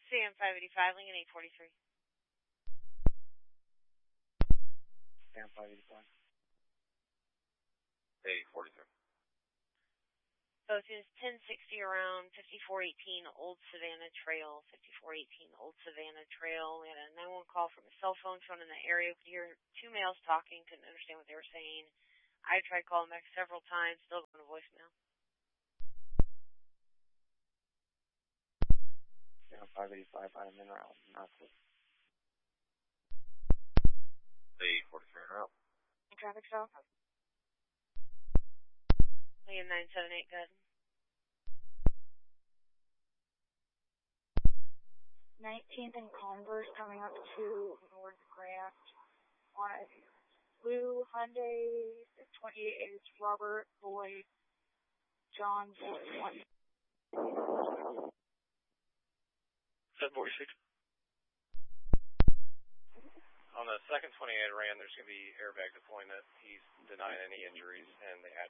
CM 585, Lincoln 843. CM 585. 843. Both units 1060 around 5418 Old Savannah Trail, 5418 Old Savannah Trail. We had a 911 call from a cell phone phone in the area. Could hear two males talking, couldn't understand what they were saying. I tried calling back several times, still going to voicemail. CM 585, I'm in route, northwest. 843 en route. Traffic stop. Lincoln 978, good. 19th and Converse coming up to North Grant on a blue Hyundai 628. It's Robert Boyd, John Boyd 1. 746. On the second 28 I ran, there's going to be airbag deployment. He's denying any injuries, and the address